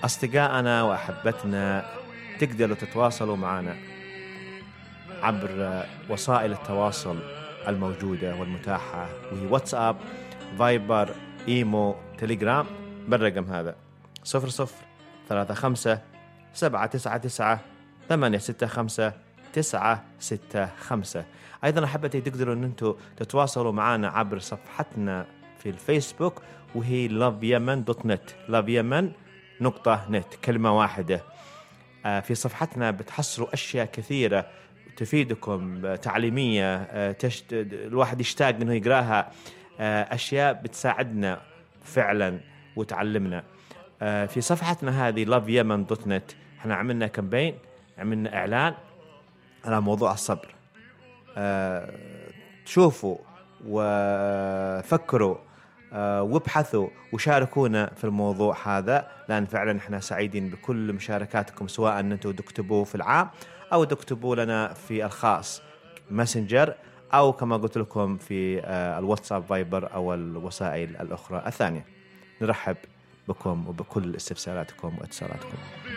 أصدقائنا وأحبتنا، تقدروا تتواصلوا معنا عبر وسائل التواصل الموجودة والمتاحة، وهي واتساب، فايبر، إيمو، تليجرام، بالرقم هذا 0035 795 أيضا أحبتي تقدروا أن أنتوا تتواصلوا معنا عبر صفحتنا في الفيسبوك، وهي loveyemen.net، loveyemen.net، كلمة واحدة. في صفحتنا بتحصلوا أشياء كثيرة تفيدكم، تعليمية، الواحد يشتاق أنه يقراها، أشياء بتساعدنا فعلا وتعلمنا. في صفحتنا هذه loveyemen.net احنا عملنا كامبين، عملنا إعلان على موضوع الصبر. شوفوا وفكروا وابحثوا وشاركونا في الموضوع هذا، لأن فعلا احنا سعيدين بكل مشاركاتكم، سواء أنتم تكتبوا في العام أو تكتبوا لنا في الخاص ماسنجر، أو كما قلت لكم في الواتساب، فايبر، أو الوسائل الأخرى الثانية. نرحب بكم وبكل استفساراتكم واتصالاتكم.